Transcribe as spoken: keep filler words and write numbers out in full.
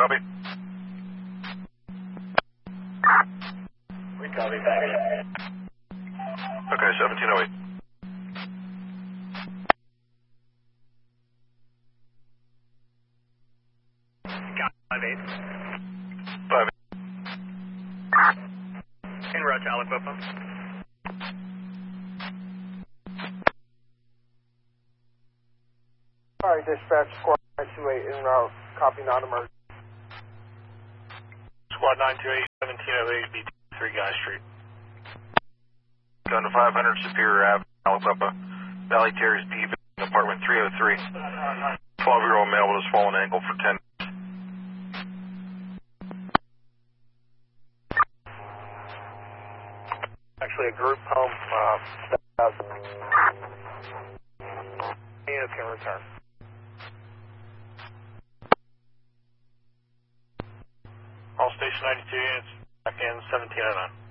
copy? We copy back. Okay, seventeen oh eight. five eight. five eight. En route to Aliquippa. Alright, dispatch, squad nine two eight en route, copy non-emergent. Squad nine two eight, seventeen oh eight, B three Guy Street. Gun to five hundred Superior Avenue, Aliquippa. Valley Terrace D, apartment three oh three. twelve-year-old male with a swollen ankle for ten. Actually, a group home, uh, units can return. All station ninety-two units, back in seventeen oh nine.